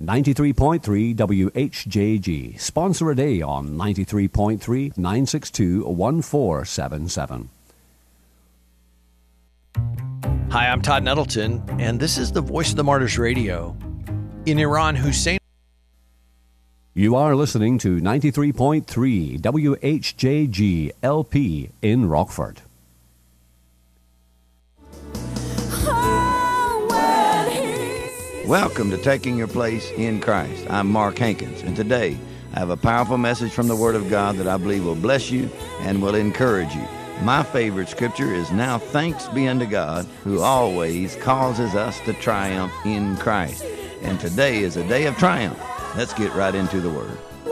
93.3 WHJG. Sponsor a day on 93.3 962 1477. Hi, I'm Todd Nettleton, and this is the Voice of the Martyrs Radio. In Iran, Hussein... You are listening to 93.3 WHJG LP in Rockford. Welcome to Taking Your Place in Christ. I'm Mark Hankins, and today I have a powerful message from the Word of God that I believe will bless you and will encourage you. My favorite scripture is, "Now thanks be unto God, who always causes us to triumph in Christ." And today is a day of triumph. Let's get right into the Word.